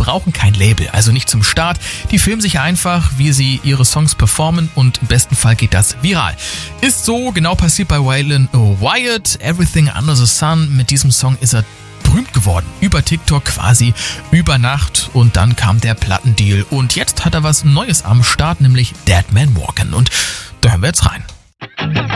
brauchen kein Label, also nicht zum Start. Die filmen sich einfach, wie sie ihre Songs performen und im besten Fall geht das viral. Ist so genau passiert bei Waylon Wyatt. Everything Under the Sun. Mit diesem Song ist er berühmt geworden. Über TikTok quasi über Nacht und dann kam der Plattendeal. Und jetzt hat er was Neues am Start, nämlich Dead Man Walkin'. Und da hören wir jetzt rein.